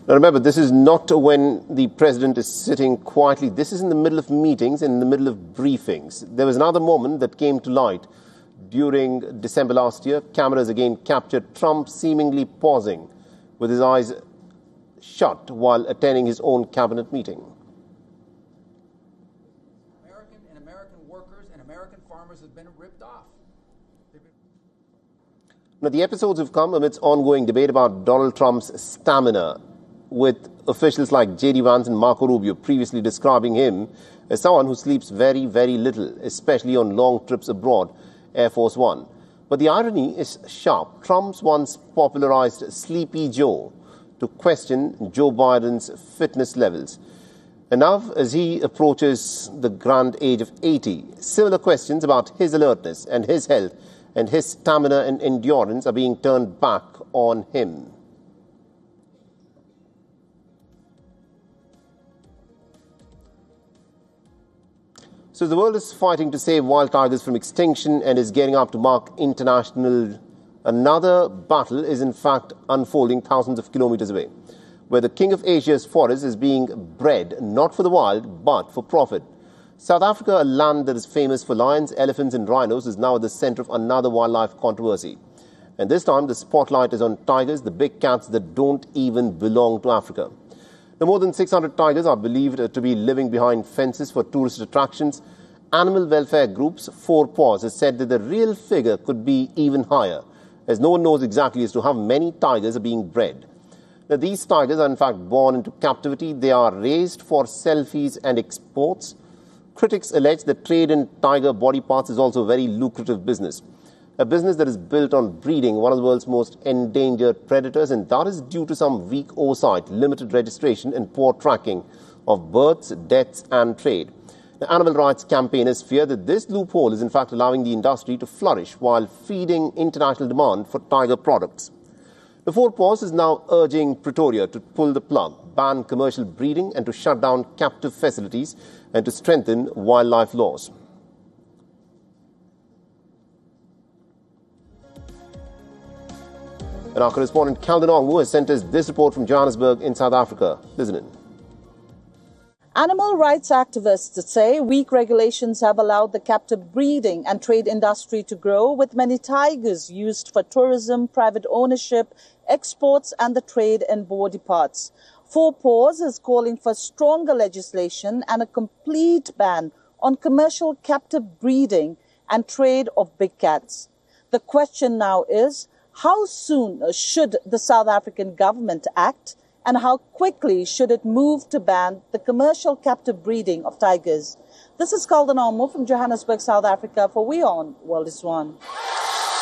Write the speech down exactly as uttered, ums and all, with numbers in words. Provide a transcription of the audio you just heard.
Now remember, this is not when the president is sitting quietly. This is in the middle of meetings and in the middle of briefings. There was another moment that came to light during December last year. Cameras again captured Trump seemingly pausing with his eyes shut while attending his own cabinet meeting. American and American workers and American farmers have been ripped off. Now, the episodes have come amidst ongoing debate about Donald Trump's stamina, with officials like J D Vance and Marco Rubio previously describing him as someone who sleeps very, very little, especially on long trips abroad, Air Force One. But the irony is sharp. Trump's once popularized Sleepy Joe to question Joe Biden's fitness levels. And now, as he approaches the grand age of eighty, similar questions about his alertness and his health and his stamina and endurance are being turned back on him. So the world is fighting to save wild tigers from extinction and is gearing up to mark international. Another battle is in fact unfolding thousands of kilometers away, where the king of Asia's forest is being bred not for the wild but for profit. South Africa, a land that is famous for lions, elephants and rhinos, is now at the center of another wildlife controversy. And this time the spotlight is on tigers, the big cats that don't even belong to Africa. Now, more than six hundred tigers are believed to be living behind fences for tourist attractions. Animal welfare groups Four Paws has said that the real figure could be even higher, as no one knows exactly as to how many tigers are being bred. Now, these tigers are in fact born into captivity. They are raised for selfies and exports. Critics allege that trade in tiger body parts is also a very lucrative business. A business that is built on breeding one of the world's most endangered predators, and that is due to some weak oversight, limited registration and poor tracking of births, deaths and trade. The animal rights campaigners fear that this loophole is in fact allowing the industry to flourish while feeding international demand for tiger products. The Four Paws is now urging Pretoria to pull the plug, ban commercial breeding and to shut down captive facilities and to strengthen wildlife laws. And our correspondent Calvin Ongwu has sent us this report from Johannesburg in South Africa. Listen in. Animal rights activists say weak regulations have allowed the captive breeding and trade industry to grow, with many tigers used for tourism, private ownership, exports and the trade in body parts. Four Paws is calling for stronger legislation and a complete ban on commercial captive breeding and trade of big cats. The question now is, how soon should the South African government act, and how quickly should it move to ban the commercial captive breeding of tigers? This is Calvin Ongwu from Johannesburg, South Africa for WION World is One.